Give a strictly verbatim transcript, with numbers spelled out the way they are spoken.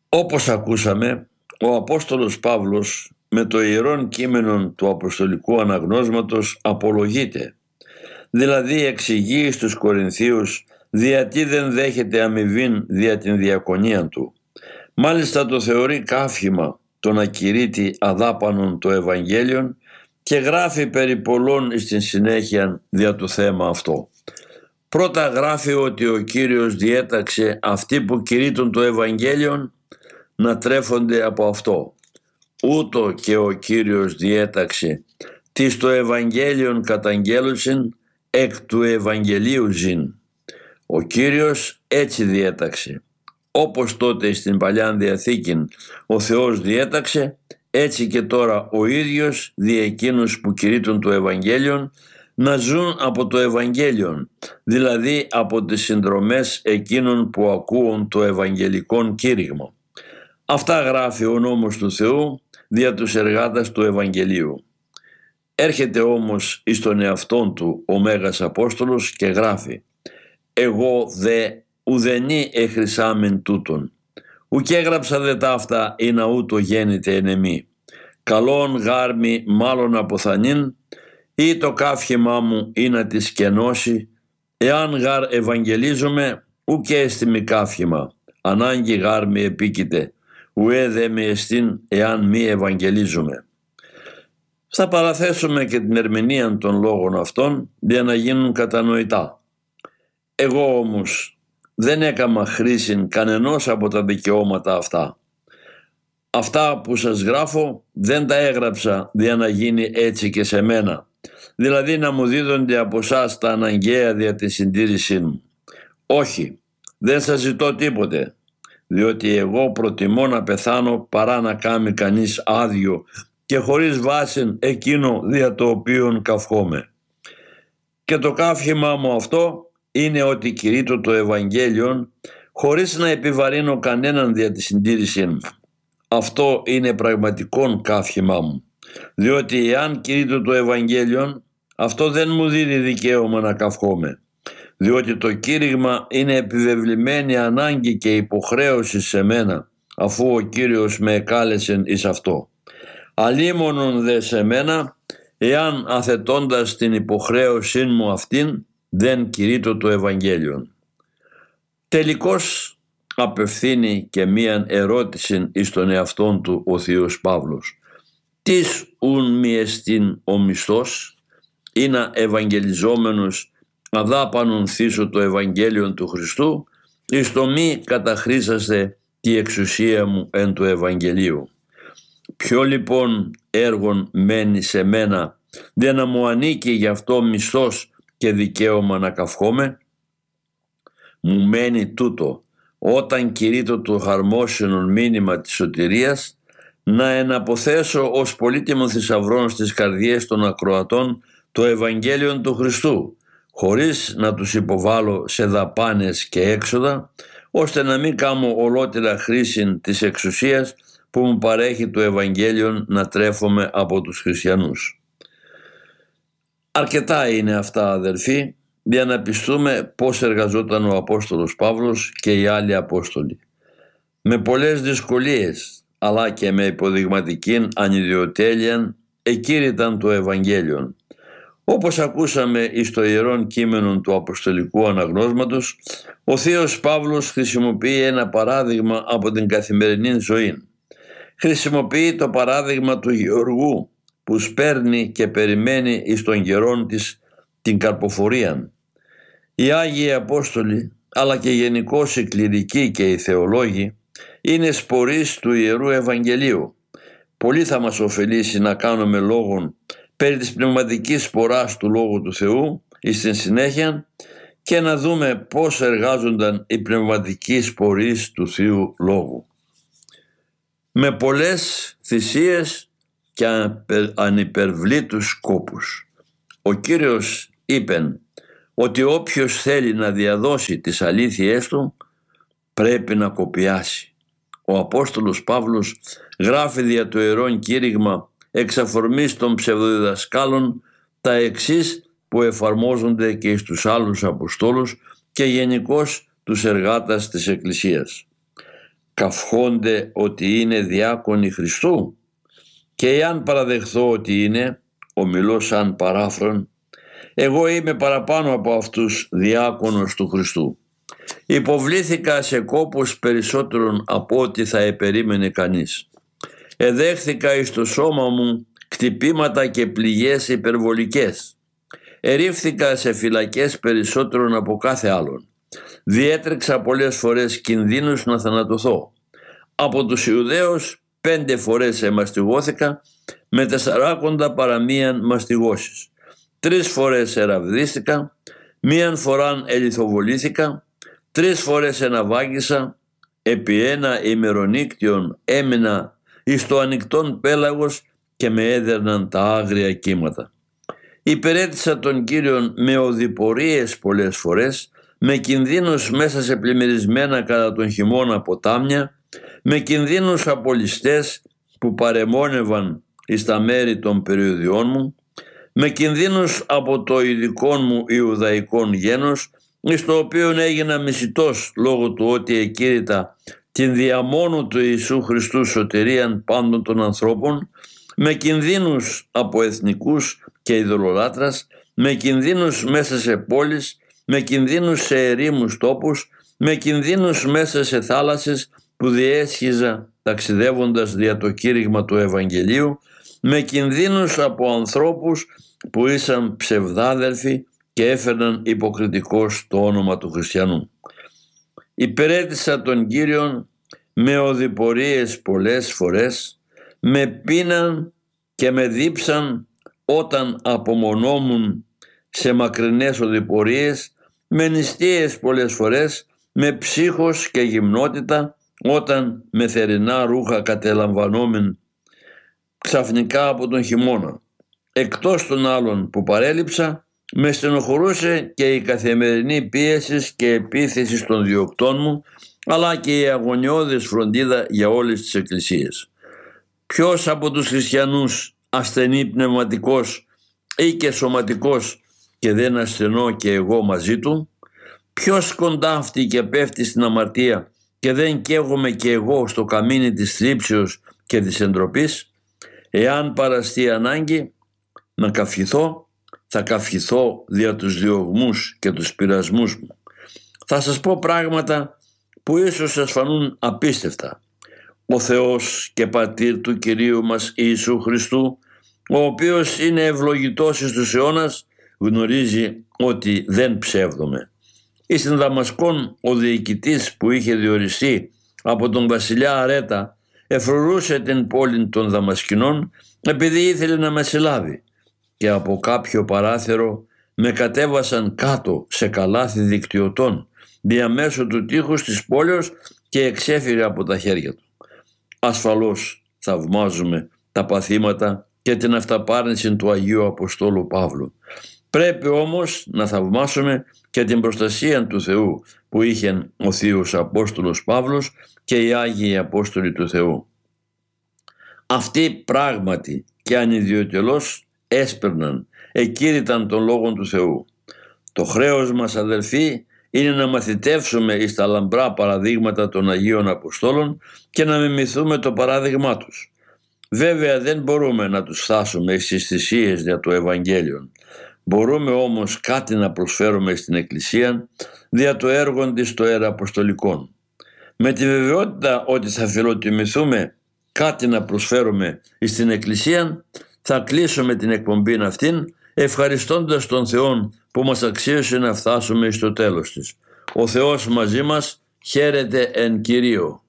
Όπως ακούσαμε, ο Απόστολος Παύλος με το ιερόν κείμενο του Αποστολικού Αναγνώσματος απολογείται. Δηλαδή εξηγεί στους Κορινθίους διατί δεν δέχεται αμοιβήν δια την διακονία του. Μάλιστα το θεωρεί καύχημα τον ακηρύτη αδάπανον το Ευαγγέλιον και γράφει περί πολλών στην συνέχεια δια το θέμα αυτό. Πρώτα γράφει ότι ο Κύριος διέταξε αυτοί που κηρύττουν το Ευαγγέλιον να τρέφονται από αυτό. Ούτω και ο Κύριος διέταξε τις το Ευαγγέλιον καταγγέλουσιν εκ του Ευαγγελίου ζην. Ο Κύριος έτσι διέταξε. Όπως τότε στην Παλιά Διαθήκην ο Θεός διέταξε, έτσι και τώρα ο ίδιος δι' εκείνους που κηρύττουν το Ευαγγέλιον να ζουν από το Ευαγγέλιον, δηλαδή από τις συνδρομές εκείνων που ακούουν το Ευαγγελικόν κήρυγμα. Αυτά γράφει ο νόμος του Θεού δια τους εργάτας του Ευαγγελίου. Έρχεται όμως εις τον εαυτόν του ο Μέγας Απόστολος και γράφει «Εγώ δε ουδενή εχρησάμεν τούτον, ουκ έγραψα δε ταύτα ή να ούτω γέννηται εν εμή. Καλόν γάρμη μάλλον αποθανήν ή το καύχημά μου ή να τη σκενώσει, εάν γάρ ευαγγελίζομαι ουκ έστιμη καύχημα, ανάγκη γάρ μη επίκειται, ουέ δε με εστίν εάν μη ευαγγελίζομαι». Θα παραθέσουμε και την ερμηνεία των λόγων αυτών για να γίνουν κατανοητά. Εγώ όμως δεν έκαμα χρήση κανενός από τα δικαιώματα αυτά. Αυτά που σας γράφω δεν τα έγραψα για να γίνει έτσι και σε μένα, δηλαδή να μου δίδονται από εσάς τα αναγκαία δια τη συντήρησή μου. Όχι, δεν σας ζητώ τίποτε, διότι εγώ προτιμώ να πεθάνω παρά να κάνει κανείς άδειο και χωρίς βάση εκείνο δια το οποίον καυχόμαι. Και το καύχημά μου αυτό είναι ότι κηρύττω το Ευαγγέλιον χωρίς να επιβαρύνω κανέναν δια τη συντήρησή μου. Αυτό είναι πραγματικόν καύχημά μου, διότι εάν κηρύττω το Ευαγγέλιον, αυτό δεν μου δίνει δικαίωμα να καυχόμαι, διότι το κήρυγμα είναι επιβεβλημένη ανάγκη και υποχρέωση σε μένα, αφού ο Κύριος με εκάλεσε εις αυτό. Αλίμονον δε σε μένα, εάν αθετώντας την υποχρέωσή μου αυτήν, δεν κηρύττω το Ευαγγέλιον. Τελικώς απευθύνει και μίαν ερώτηση εις τον εαυτόν του ο Θείος Παύλος. Τις ουν μη εστίν ο μισθός, ή να ευαγγελιζόμενος αδάπανον θύσω το Ευαγγέλιον του Χριστού, εις το μη καταχρήσαστε τη εξουσία μου εν του Ευαγγελίου. Ποιο λοιπόν έργον μένει σε μένα, δεν να μου ανήκει γι' αυτό μισθός και δικαίωμα να καυχόμαι? Μου μένει τούτο, όταν κηρύττω το χαρμόσυνον μήνυμα της σωτηρίας, να εναποθέσω ως πολύτιμο θησαυρόν στις καρδιές των ακροατών το Ευαγγέλιον του Χριστού, χωρίς να τους υποβάλω σε δαπάνες και έξοδα, ώστε να μην κάνω ολότερα χρήση της εξουσίας που μου παρέχει το Ευαγγέλιον να τρέφομαι από τους χριστιανούς. Αρκετά είναι αυτά, αδερφοί, για να πιστούμε πώς εργαζόταν ο Απόστολος Παύλος και οι άλλοι Απόστολοι. Με πολλές δυσκολίες, αλλά και με υποδειγματική ανιδιοτέλεια, εκήρυταν το Ευαγγέλιον. Όπως ακούσαμε εις το ιερόν κείμενο του Αποστολικού Αναγνώσματος, ο Θείος Παύλος χρησιμοποιεί ένα παράδειγμα από την καθημερινή ζωή. Χρησιμοποιεί το παράδειγμα του γεωργού που σπέρνει και περιμένει εις τον καιρόν της την καρποφορία. Οι Άγιοι Απόστολοι, αλλά και γενικώς οι κληρικοί και οι θεολόγοι, είναι σπορείς του Ιερού Ευαγγελίου. Πολύ θα μας ωφελήσει να κάνουμε λόγον περί της πνευματικής σποράς του Λόγου του Θεού εις στην συνέχεια και να δούμε πώς εργάζονταν οι πνευματικοί σπορείς του Θείου Λόγου. Με πολλές θυσίες και ανυπερβλήτους σκόπους. Ο Κύριος είπε ότι όποιος θέλει να διαδώσει τις αλήθειές του πρέπει να κοπιάσει. Ο Απόστολος Παύλος γράφει δια το ιερόν κήρυγμα εξ αφορμής των ψευδοδιδασκάλων τα εξής που εφαρμόζονται και στους άλλους Αποστόλους και γενικώς τους εργάτες της Εκκλησίας. καυχόνται ότι είναι διάκονοι Χριστού? Και εάν παραδεχθώ ότι είναι, ομιλώ σαν παράφρον, εγώ είμαι παραπάνω από αυτούς διάκονος του Χριστού. Υποβλήθηκα σε κόπους περισσότερων από ό,τι θα επερίμενε κανείς. Εδέχθηκα εις το σώμα μου κτυπήματα και πληγές υπερβολικές. Ερίφθηκα σε φυλακές περισσότερων από κάθε άλλον. Διέτρεξα πολλές φορές κινδύνους να θανατωθώ. Από τους Ιουδαίους πέντε φορές εμαστιγώθηκα, με τεσσαράκοντα παραμίαν μαστιγώσεις. Τρεις φορές εραβδίστηκα, μίαν φοράν ελιθοβολήθηκα, τρεις φορές εναβάγγισα, επί ένα ημερονύκτιον έμεινα εις το ανοιχτόν πέλαγος και με έδερναν τα άγρια κύματα. Υπηρέτησα τον Κύριον με οδηπορίες πολλές φορές, με κινδύνους μέσα σε πλημμυρισμένα κατά τον χειμώνα ποτάμια, με κινδύνους από ληστές που παρεμόνευαν εις τα μέρη των περιοδιών μου, με κινδύνους από το ειδικό μου Ιουδαϊκόν γένος, εις το οποίο έγινα μισητός λόγω του ότι εκήρυτα την διαμόνου του Ιησού Χριστού σωτηρίαν πάντων των ανθρώπων, με κινδύνους από εθνικούς και ειδωλολάτρας, με κινδύνους μέσα σε πόλεις, με κινδύνους σε ερήμους τόπους, με κινδύνους μέσα σε θάλασσες που διέσχιζα ταξιδεύοντας δια το κήρυγμα του Ευαγγελίου, με κινδύνους από ανθρώπους που ήσαν ψευδάδελφοι και έφερναν υποκριτικώς το όνομα του χριστιανού. Υπηρέτησα τον Κύριον με οδηπορίες πολλές φορές, με πείναν και με δίψαν όταν απομονόμουν σε μακρινές οδηπορίες, με νηστείες πολλές φορές, με ψύχος και γυμνότητα, όταν με θερινά ρούχα κατελαμβανόμεν ξαφνικά από τον χειμώνα. Εκτός των άλλων που παρέλειψα, με στενοχωρούσε και η καθημερινή πίεση και επίθεση των διοκτών μου, αλλά και η αγωνιώδης φροντίδα για όλες τις εκκλησίες. Ποιος από τους χριστιανούς ασθενεί πνευματικός ή και σωματικός και δεν ασθενώ και εγώ μαζί του? Ποιος κοντάφτει και πέφτει στην αμαρτία και δεν καίγομαι και εγώ στο καμίνι της θλίψεως και της εντροπής? Εάν παραστεί ανάγκη να καυχηθώ, θα καυχηθώ δια τους διωγμούς και τους πειρασμούς μου. Θα σας πω πράγματα που ίσως σας φανούν απίστευτα. Ο Θεός και Πατήρ του Κυρίου μας Ιησού Χριστού, ο οποίος είναι ευλογητός εις τους αιώνας, γνωρίζει ότι δεν ψεύδομαι. Εις την Δαμασκόν ο διοικητής που είχε διοριστεί από τον βασιλιά Αρέτα εφρουρούσε την πόλη των Δαμασκηνών επειδή ήθελε να με συλλάβει, και από κάποιο παράθυρο με κατέβασαν κάτω σε καλάθι δικτυωτών διαμέσου του τείχους της πόλεως και εξέφυγε από τα χέρια του. Ασφαλώς θαυμάζουμε τα παθήματα και την αυταπάρνηση του Αγίου Αποστόλου Παύλου. Πρέπει όμως να θαυμάσουμε και την προστασία του Θεού που είχε ο Θείος Απόστολος Παύλος και οι Άγιοι Απόστολοι του Θεού. Αυτοί πράγματι και ανιδιοτελώς έσπερναν, εκήρυταν τον Λόγον του Θεού. Το χρέος μας, αδελφοί, είναι να μαθητεύσουμε εις τα λαμπρά παραδείγματα των Αγίων Αποστόλων και να μιμηθούμε το παράδειγμά τους. Βέβαια δεν μπορούμε να τους φτάσουμε στις θυσίες για το Ευαγγέλιο. Μπορούμε όμως κάτι να προσφέρουμε στην Εκκλησία δια το έργο της το Ιεραποστολικών. Με τη βεβαιότητα ότι θα φιλοτιμηθούμε κάτι να προσφέρουμε στην Εκκλησία, θα κλείσουμε την εκπομπή αυτήν ευχαριστώντας τον Θεόν που μας αξίωσε να φτάσουμε στο τέλος της. Ο Θεός μαζί μας. Χαίρετε εν Κυρίω.